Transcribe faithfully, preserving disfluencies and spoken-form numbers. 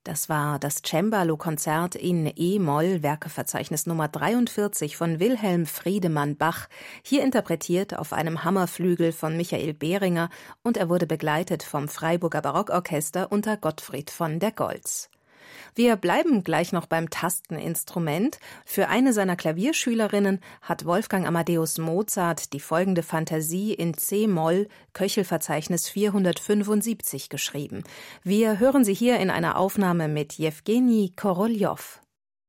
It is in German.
Das war das Cembalo-Konzert in E-Moll, Werkeverzeichnis Nummer dreiundvierzig von Wilhelm Friedemann Bach, hier interpretiert auf einem Hammerflügel von Michael Behringer, und er wurde begleitet vom Freiburger Barockorchester unter Gottfried von der Goltz. Wir bleiben gleich noch beim Tasteninstrument. Für eine seiner Klavierschülerinnen hat Wolfgang Amadeus Mozart die folgende Fantasie in C-Moll, Köchelverzeichnis vierhundertfünfundsiebzig, geschrieben. Wir hören sie hier in einer Aufnahme mit Jewgeni Koroljow.